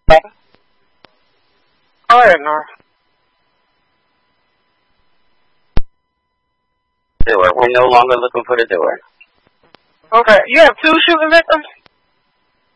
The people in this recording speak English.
Go ahead, North. We're no longer looking for the door. Okay, you have two shooting victims?